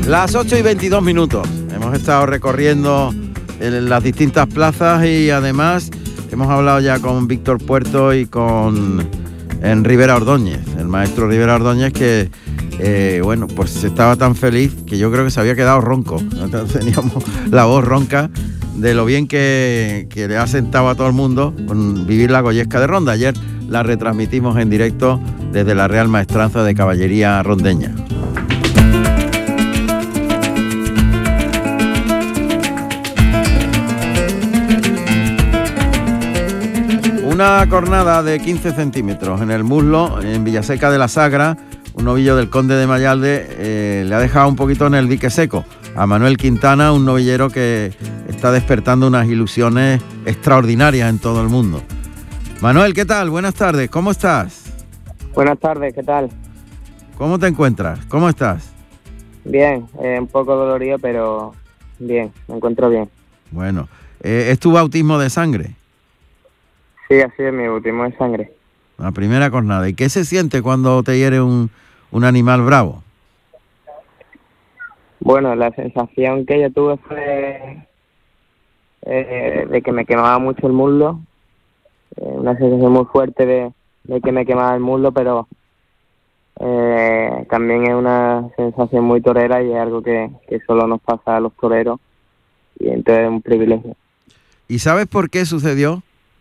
Las 8:22. Hemos estado recorriendo las distintas plazas y además hemos hablado ya con Víctor Puerto y con Rivera Ordóñez, el maestro Rivera Ordóñez, que pues estaba tan feliz que yo creo que se había quedado ronco. Teníamos la voz ronca de lo bien que le ha sentado a todo el mundo con vivir la Goyesca de Ronda. Ayer la retransmitimos en directo desde la Real Maestranza de Caballería Rondeña. Una cornada de 15 centímetros en el muslo, en Villaseca de la Sagra, un novillo del Conde de Mayalde, le ha dejado un poquito en el dique seco a Manuel Quintana, un novillero que está despertando unas ilusiones extraordinarias en todo el mundo. Manuel, ¿qué tal? Buenas tardes, ¿cómo estás? Buenas tardes, ¿qué tal? ¿Cómo te encuentras? ¿Cómo estás? Bien, un poco dolorido, pero bien, me encuentro bien. Bueno, ¿es tu bautismo de sangre? Sí, así es, mi bautismo de sangre. La primera cornada. ¿Y qué se siente cuando te hiere un animal bravo? Bueno, la sensación que yo tuve fue de que me quemaba mucho el muslo, una sensación muy fuerte de que me quemaba el muslo, pero también es una sensación muy torera y es algo que solo nos pasa a los toreros, y entonces es un privilegio. ¿Y sabes por qué sucedió?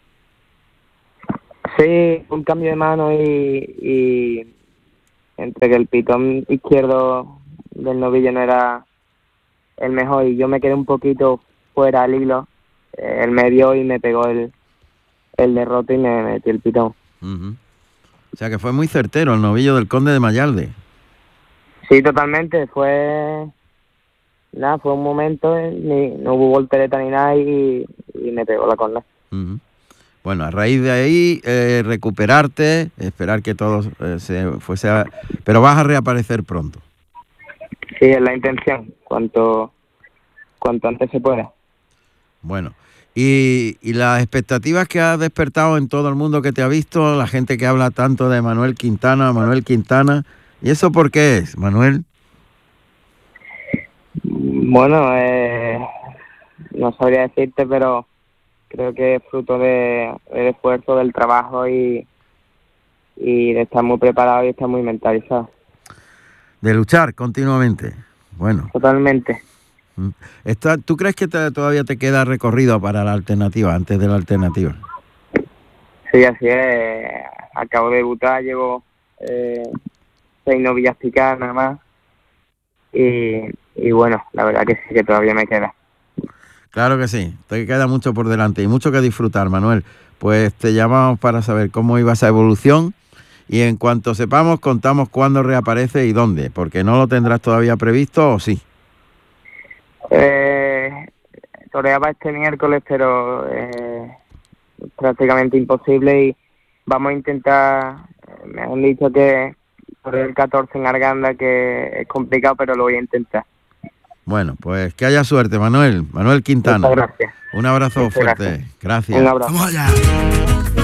Sí, un cambio de mano y entre que el pitón izquierdo del novillo no era el mejor y yo me quedé un poquito fuera al hilo, él me dio y me pegó el derrote y me metí el pitón. Uh-huh. O sea que fue muy certero el novillo del Conde de Mayalde. Sí, totalmente, fue un momento, no hubo voltereta ni nada y me pegó la corna. Uh-huh. Bueno, a raíz de ahí, recuperarte, esperar que todo se fuese a... Pero vas a reaparecer pronto. Sí, es la intención, cuanto antes se pueda. Bueno, y las expectativas que has despertado en todo el mundo que te ha visto, la gente que habla tanto de Manuel Quintana, ¿y eso por qué es, Manuel? Bueno, no sabría decirte, pero creo que es fruto del esfuerzo, del trabajo y de estar muy preparado y estar muy mentalizado. De luchar continuamente. Bueno. Totalmente. ¿Tú crees que todavía te queda recorrido para la alternativa, antes de la alternativa? Sí, así es. Acabo de debutar, llevo 6 novillas picadas nada más. Y bueno, la verdad que sí, que todavía me queda. Claro que sí, te queda mucho por delante y mucho que disfrutar, Manuel. Pues te llamamos para saber cómo iba esa evolución y en cuanto sepamos contamos cuándo reaparece y dónde, porque no lo tendrás todavía previsto, ¿o sí? Toreaba este miércoles, pero prácticamente imposible y vamos a intentar, me han dicho que por el 14 en Arganda, que es complicado, pero lo voy a intentar. Bueno, pues que haya suerte, Manuel Quintana. Muchas gracias. Un abrazo fuerte. Gracias. Un abrazo. Vamos allá.